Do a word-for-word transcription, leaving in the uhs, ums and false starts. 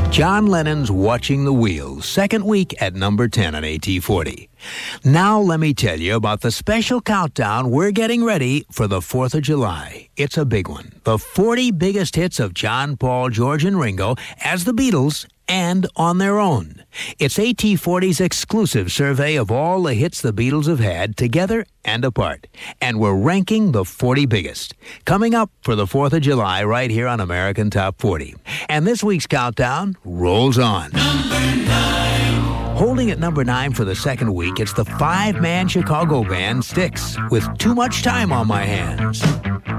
John Lennon's Watching the Wheels, second week at number ten on A T forty. Now let me tell you about the special countdown we're getting ready for the fourth of July. It's a big one. The forty biggest hits of John, Paul, George, and Ringo as the Beatles and on their own. It's A T forty's exclusive survey of all the hits the Beatles have had together and apart. And we're ranking the forty biggest. Coming up for the fourth of July right here on American Top forty. And this week's countdown rolls on. Number nine. Holding at number nine for the second week, it's the five-man Chicago band Styx with Too Much Time on My Hands.